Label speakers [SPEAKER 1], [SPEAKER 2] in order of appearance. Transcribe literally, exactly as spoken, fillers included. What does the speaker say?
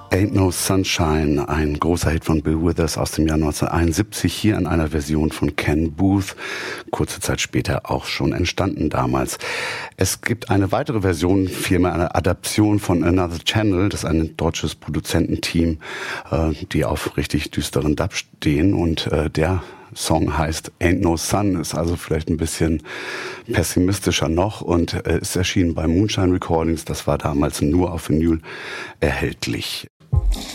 [SPEAKER 1] Ain't No Sunshine, ein großer Hit von Bill Withers aus dem Jahr neunzehnhunderteinundsiebzig, hier in einer Version von Ken Boothe, kurze Zeit später auch schon entstanden damals. Es gibt eine weitere Version, vielmehr eine Adaption von Another Channel, das ist ein deutsches Produzententeam, äh, die auf richtig düsteren Dub stehen, und äh, der Song heißt Ain't No Sun, ist also vielleicht ein bisschen pessimistischer noch und äh, ist erschienen bei Moonshine Recordings, das war damals nur auf Vinyl erhältlich.